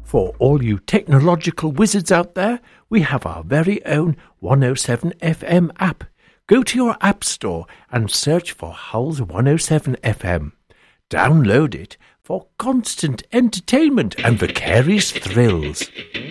For all you technological wizards out there, we have our very own 107 FM app. Go to your app store and search for Hull's 107 FM. Download it for constant entertainment and vicarious thrills.